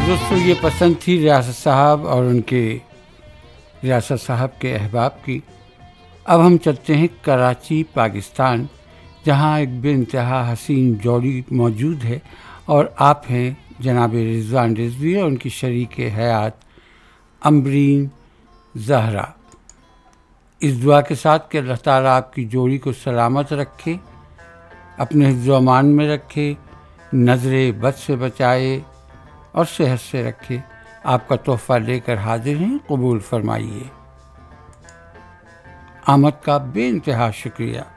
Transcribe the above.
दोस्तों ये पसंद थी रियासत साहब और उनके रियासत साहब के अहबाब की। अब हम चलते हैं कराची पाकिस्तान, जहाँ एक बेइंतहा हसीन जोड़ी मौजूद है और आप हैं जनाब रिजवान रिजवी और उनकी शरीक हयात अम्बरीन ज़हरा। इस दुआ के साथ कि अल्लाह ताला आपकी जोड़ी को सलामत रखे, अपने हिफ्ज़-ओ-अमान में रखे, नज़रे बद से बचाए और सेहत से रखे। आपका तोहफ़ा लेकर हाजिर हैं, कबूल फरमाइए। आमद का बेइंतहा शुक्रिया।